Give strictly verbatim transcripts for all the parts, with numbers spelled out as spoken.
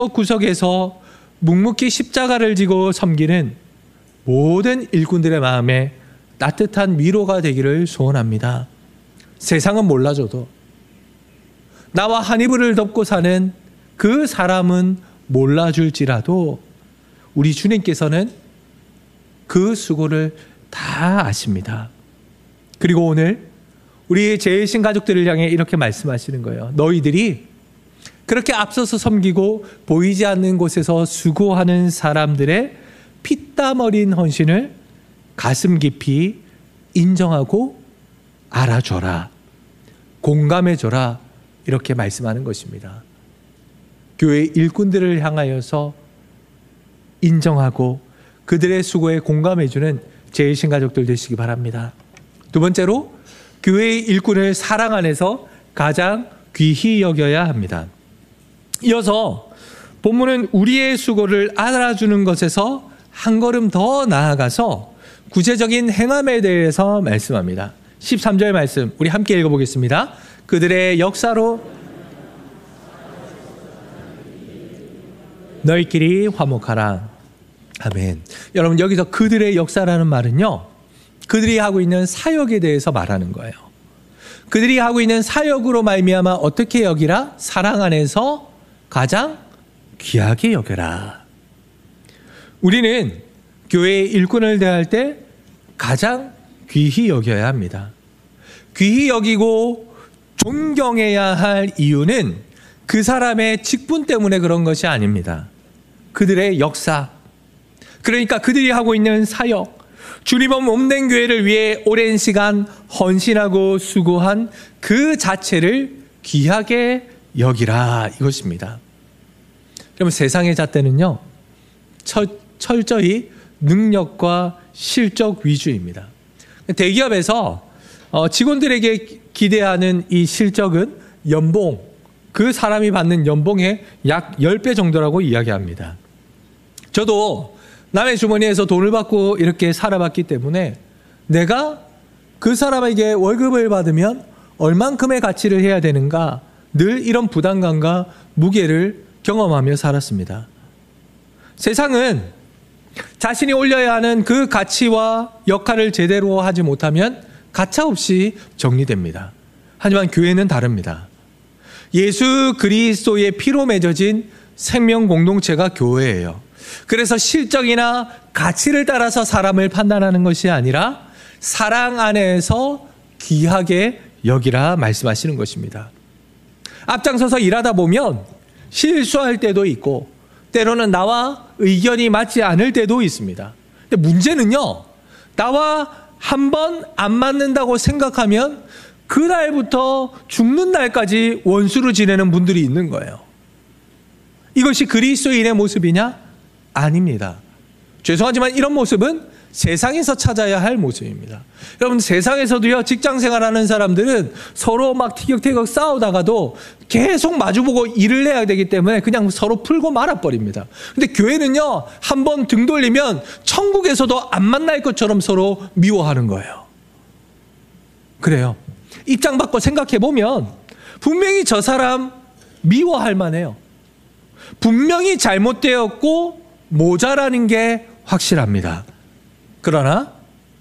구석에서 묵묵히 십자가를 지고 섬기는 모든 일꾼들의 마음에 따뜻한 위로가 되기를 소원합니다. 세상은 몰라줘도 나와 한 이불을 덮고 사는 그 사람은 몰라줄지라도 우리 주님께서는 그 수고를 다 아십니다. 그리고 오늘 우리 제일신 가족들을 향해 이렇게 말씀하시는 거예요. 너희들이 그렇게 앞서서 섬기고 보이지 않는 곳에서 수고하는 사람들의 피땀 어린 헌신을 가슴 깊이 인정하고 알아줘라. 공감해줘라. 이렇게 말씀하는 것입니다. 교회 일꾼들을 향하여서 인정하고 그들의 수고에 공감해주는 제일신 가족들 되시기 바랍니다. 두 번째로 교회의 일꾼을 사랑 안에서 가장 귀히 여겨야 합니다. 이어서 본문은 우리의 수고를 알아주는 것에서 한 걸음 더 나아가서 구체적인 행함에 대해서 말씀합니다. 십삼 절 말씀 우리 함께 읽어보겠습니다. 그들의 역사로 너희끼리 화목하라. 아멘. 여러분 여기서 그들의 역사라는 말은요, 그들이 하고 있는 사역에 대해서 말하는 거예요. 그들이 하고 있는 사역으로 말미암아 어떻게 여기라? 사랑 안에서 가장 귀하게 여겨라. 우리는 교회의 일꾼을 대할 때 가장 귀히 여겨야 합니다. 귀히 여기고 존경해야 할 이유는 그 사람의 직분 때문에 그런 것이 아닙니다. 그들의 역사, 그러니까 그들이 하고 있는 사역, 주님의 몸된 교회를 위해 오랜 시간 헌신하고 수고한 그 자체를 귀하게 여기라 이것입니다. 그러면 세상의 잣대는요, 철, 철저히 능력과 실적 위주입니다. 대기업에서 어, 직원들에게 기대하는 이 실적은 연봉, 그 사람이 받는 연봉의 약 십 배 정도라고 이야기합니다. 저도 남의 주머니에서 돈을 받고 이렇게 살아봤기 때문에 내가 그 사람에게 월급을 받으면 얼만큼의 가치를 해야 되는가 늘 이런 부담감과 무게를 경험하며 살았습니다. 세상은 자신이 올려야 하는 그 가치와 역할을 제대로 하지 못하면 가차없이 정리됩니다. 하지만 교회는 다릅니다. 예수 그리스도의 피로 맺어진 생명 공동체가 교회예요. 그래서 실적이나 가치를 따라서 사람을 판단하는 것이 아니라 사랑 안에서 귀하게 여기라 말씀하시는 것입니다. 앞장서서 일하다 보면 실수할 때도 있고 때로는 나와 의견이 맞지 않을 때도 있습니다. 근데 문제는요, 나와 한 번 안 맞는다고 생각하면 그날부터 죽는 날까지 원수로 지내는 분들이 있는 거예요. 이것이 그리스도인의 모습이냐? 아닙니다. 죄송하지만 이런 모습은 세상에서 찾아야 할 모습입니다. 여러분 세상에서도요, 직장생활하는 사람들은 서로 막 티격태격 싸우다가도 계속 마주보고 일을 해야 되기 때문에 그냥 서로 풀고 말아버립니다. 근데 교회는요, 한번 등 돌리면 천국에서도 안 만날 것처럼 서로 미워하는 거예요. 그래요. 입장 바꿔 생각해 보면 분명히 저 사람 미워할 만해요. 분명히 잘못되었고 모자라는 게 확실합니다. 그러나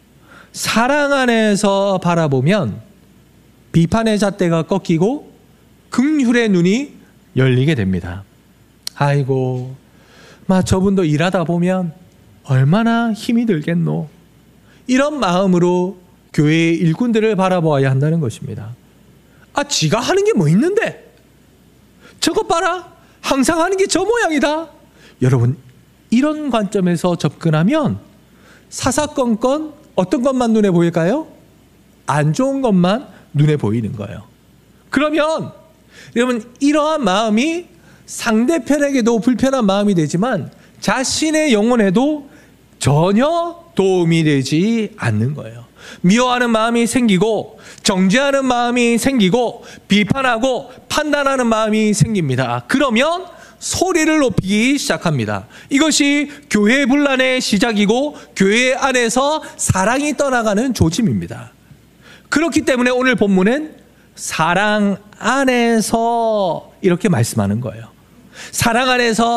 사랑 안에서 바라보면 비판의 잣대가 꺾이고 긍휼의 눈이 열리게 됩니다. 아이고, 마 저분도 일하다 보면 얼마나 힘이 들겠노. 이런 마음으로 교회의 일꾼들을 바라보아야 한다는 것입니다. 아, 지가 하는 게 뭐 있는데? 저것 봐라. 항상 하는 게 저 모양이다. 여러분, 이런 관점에서 접근하면 사사건건 어떤 것만 눈에 보일까요? 안 좋은 것만 눈에 보이는 거예요. 그러면 여러분, 이러한 마음이 상대편에게도 불편한 마음이 되지만 자신의 영혼에도 전혀 도움이 되지 않는 거예요. 미워하는 마음이 생기고 정죄하는 마음이 생기고 비판하고 판단하는 마음이 생깁니다. 그러면 소리를 높이기 시작합니다. 이것이 교회 분란의 시작이고 교회 안에서 사랑이 떠나가는 조짐입니다. 그렇기 때문에 오늘 본문은 사랑 안에서 이렇게 말씀하는 거예요. 사랑 안에서